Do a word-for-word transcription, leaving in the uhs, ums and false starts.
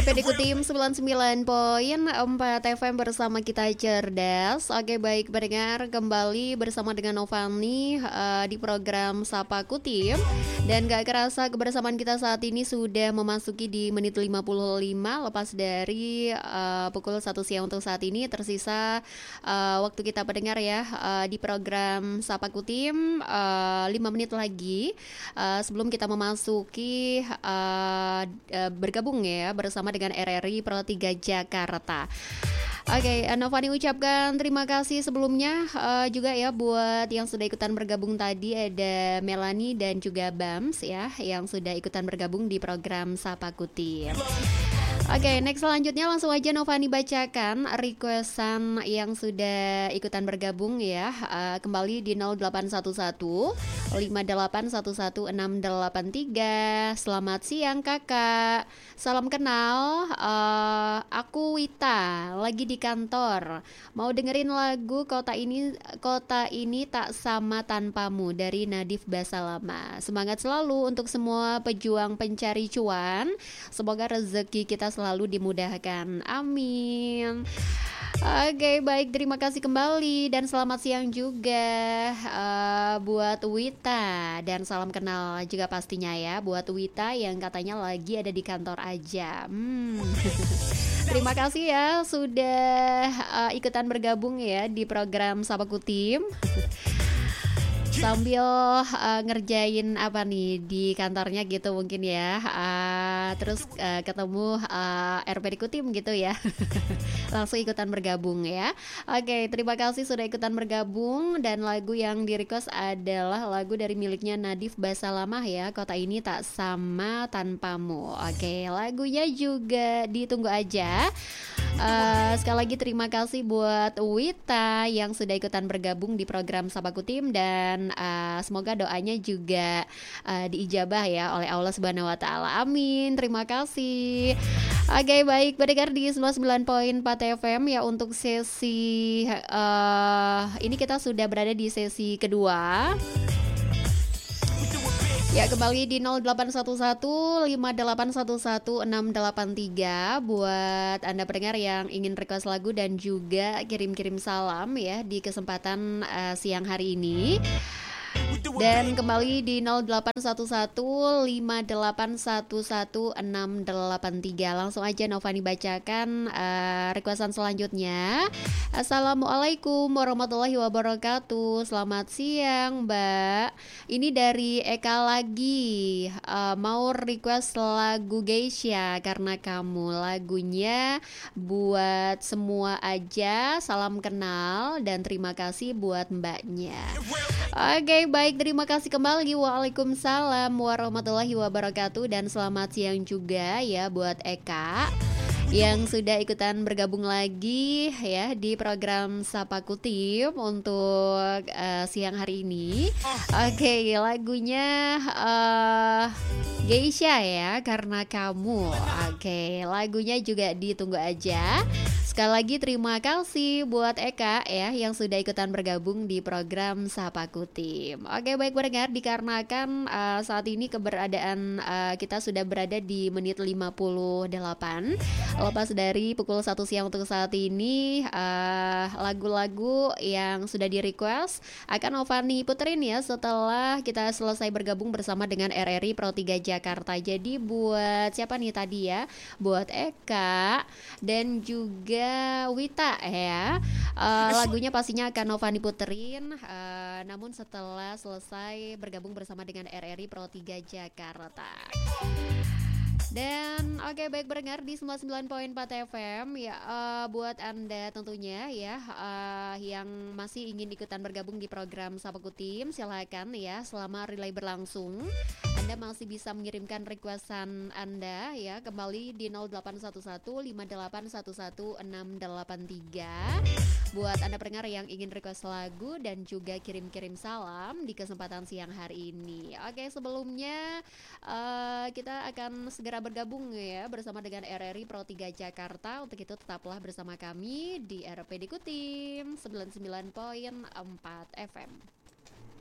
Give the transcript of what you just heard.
P D Kutim sembilan puluh sembilan koma empat F M bersama kita cerdas. Oke baik pendengar, kembali bersama dengan Novani uh, di program Sapa Kutim. Dan gak kerasa kebersamaan kita saat ini sudah memasuki di menit lima puluh lima. Lepas dari uh, pukul satu siang untuk saat ini, tersisa uh, waktu kita pendengar ya uh, di program Sapa Kutim uh, lima menit lagi uh, sebelum kita memasuki uh, uh, bergabung ya bersama dengan R R I Pro tiga Jakarta. Oke, okay, Novani ucapkan terima kasih sebelumnya uh, juga ya buat yang sudah ikutan bergabung tadi, ada Melanie dan juga Bams ya yang sudah ikutan bergabung di program Sapa Kutim. Oke, okay, next selanjutnya langsung aja Novani bacakan requestan yang sudah ikutan bergabung ya. Uh, kembali di nol delapan satu satu lima delapan satu satu enam delapan tiga. Selamat siang kakak. Salam kenal. Uh, aku Wita, lagi di kantor. Mau dengerin lagu Kota Ini Kota Ini Tak Sama Tanpamu dari Nadif Basalama. Semangat selalu untuk semua pejuang pencari cuan. Semoga rezeki kita selalu dimudahkan. Amin. Oke okay, baik, terima kasih kembali dan selamat siang juga uh, buat Wita, dan salam kenal juga pastinya ya buat Wita yang katanya lagi ada di kantor aja. hmm. Terima kasih ya sudah uh, ikutan bergabung ya di program Sapa Kutim. Sambil uh, ngerjain apa nih di kantornya gitu mungkin ya, uh, terus uh, ketemu uh, R P D Kutim gitu ya. Langsung ikutan bergabung ya. Oke, terima kasih sudah ikutan bergabung. Dan lagu yang di request adalah lagu dari miliknya Nadif Basalamah ya, Kota Ini Tak Sama Tanpamu. Oke, lagunya juga ditunggu aja. Uh, sekali lagi terima kasih buat Wita yang sudah ikutan bergabung di program Sapa Kutim, dan uh, semoga doanya juga uh, diijabah ya oleh Allah Subhanahu Wa Taala. Amin. Terima kasih. Oke okay, baik, pendengar di sembilan puluh sembilan koma empat F M ya, untuk sesi uh, ini kita sudah berada di sesi kedua. Ya, kembali di nol delapan satu satu lima delapan satu satu enam delapan tiga buat Anda pendengar yang ingin request lagu dan juga kirim-kirim salam ya di kesempatan uh, siang hari ini. Dan kembali di nol delapan satu satu lima delapan satu satu enam delapan tiga. Langsung aja Novani bacakan uh, requestan selanjutnya. Assalamualaikum warahmatullahi wabarakatuh. Selamat siang Mbak. Ini dari Eka lagi, uh, mau request lagu Geisha Karena Kamu. Lagunya buat semua aja. Salam kenal dan terima kasih buat mbaknya. Oke okay, baik, terima kasih kembali. Waalaikumsalam warahmatullahi wabarakatuh. Dan selamat siang juga ya buat Eka yang sudah ikutan bergabung lagi ya di program Sapa Kutim untuk uh, siang hari ini. Oke, okay, lagunya uh, Geisha ya, Karena Kamu. Oke, okay, lagunya juga ditunggu aja. Sekali lagi terima kasih buat Eka ya yang sudah ikutan bergabung di program Sapa Kutim. Oke baik pendengar, dikarenakan uh, saat ini keberadaan uh, kita sudah berada di menit lima puluh delapan. Lepas dari pukul satu siang untuk saat ini, uh, lagu-lagu yang sudah di request akan Novani puterin ya setelah kita selesai bergabung bersama dengan R R I Pro tiga Jakarta. Jadi buat siapa nih tadi ya? Buat Eka dan juga Wita ya, uh, lagunya pastinya akan Novani puterin, uh, namun setelah selesai bergabung bersama dengan R R I Pro tiga Jakarta. Dan oke okay, baik pendengar di sembilan puluh sembilan koma empat F M ya, uh, buat Anda tentunya ya uh, yang masih ingin ikutan bergabung di program Sapa Kutim, silakan ya selama relay berlangsung Anda masih bisa mengirimkan requestan Anda ya, kembali di nol delapan satu satu lima delapan satu satu enam delapan tiga buat Anda pendengar yang ingin request lagu dan juga kirim-kirim salam di kesempatan siang hari ini. Oke, sebelumnya uh, kita akan segera bergabung ya bersama dengan R R I Pro tiga Jakarta. Untuk itu tetaplah bersama kami di R P D Kutim sembilan puluh sembilan koma empat F M.